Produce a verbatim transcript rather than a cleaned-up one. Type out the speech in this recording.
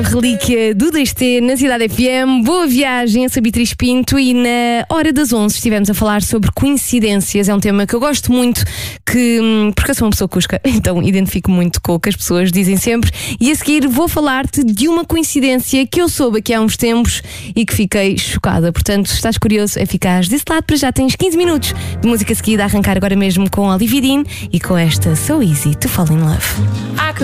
Relíquia do dois T na Cidade F M. Boa viagem, eu sou Beatriz Pinto e na Hora das onze estivemos a falar sobre coincidências. É um tema que eu gosto muito, que, porque eu sou uma pessoa cusca, então identifico muito com o que as pessoas dizem sempre. E a seguir vou falar-te de uma coincidência que eu soube aqui há uns tempos e que fiquei chocada. Portanto, se estás curioso, é ficares desse lado, para já tens quinze minutos de música seguida a arrancar agora mesmo com Olivia Dean e com esta So Easy to Fall in Love.